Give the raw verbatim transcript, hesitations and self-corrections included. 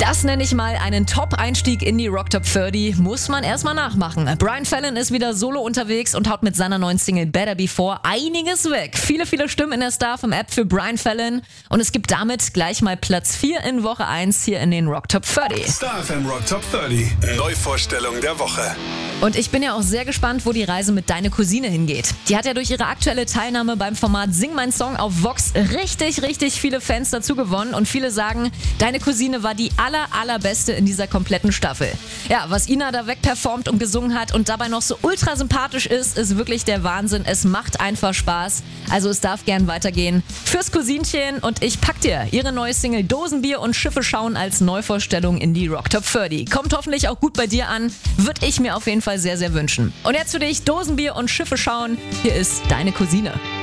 Das nenne ich mal einen Top-Einstieg in die Rock Top dreißig. Muss man erstmal nachmachen. Brian Fallon ist wieder solo unterwegs und haut mit seiner neuen Single Better Before einiges weg. Viele, viele Stimmen in der StarFM-App für Brian Fallon. Und es gibt damit gleich mal Platz vier in Woche eins hier in den Rock Top dreißig. StarFM Rock Top dreißig. Neuvorstellung der Woche. Und ich bin ja auch sehr gespannt, wo die Reise mit Deine Cousine hingeht. Die hat ja durch ihre aktuelle Teilnahme beim Format Sing mein Song auf Vox richtig, richtig viele Fans dazu gewonnen. Und viele sagen, Deine Cousine war die aller, allerbeste in dieser kompletten Staffel. Ja, was Ina da wegperformt und gesungen hat und dabei noch so ultra sympathisch ist, ist wirklich der Wahnsinn. Es macht einfach Spaß. Also es darf gern weitergehen. Fürs Cousinchen und ich pack dir ihre neue Single Dosenbier und Schiffe schauen als Neuvorstellung in die Rock Top dreißig. Kommt hoffentlich auch gut bei dir an. Würde ich mir auf jeden Fall sehr, sehr wünschen. Und jetzt für dich Dosenbier und Schiffe schauen. Hier ist Deine Cousine.